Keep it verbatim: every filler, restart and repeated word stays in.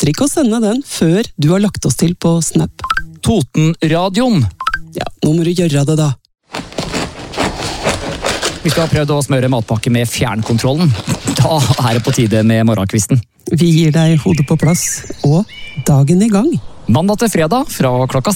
nytter ikke å sende den før du har lagt oss til på Snap. Totenradioen. Ja, nå må du gjøre det da. Hvis du har prøvd å smøre matpakke med fjernkontrollen, da er det på tide med morgenkvisten. Vi gir deg hodet på plass, og dagen i gang. Mandag til fredag fra klokka